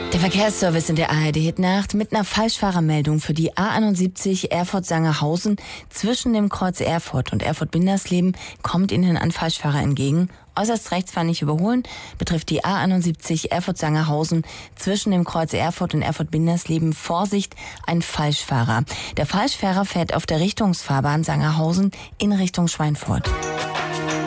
Der Verkehrsservice in der ARD-Hit-Nacht mit einer Falschfahrermeldung für die A71 Erfurt-Sangerhausen. Zwischen dem Kreuz Erfurt und Erfurt-Bindersleben kommt Ihnen ein Falschfahrer entgegen. Äußerst rechtsfahren nicht überholen, betrifft die A71 Erfurt-Sangerhausen. Zwischen dem Kreuz Erfurt und Erfurt-Bindersleben Vorsicht, ein Falschfahrer. Der Falschfahrer fährt auf der Richtungsfahrbahn Sangerhausen in Richtung Schweinfurt.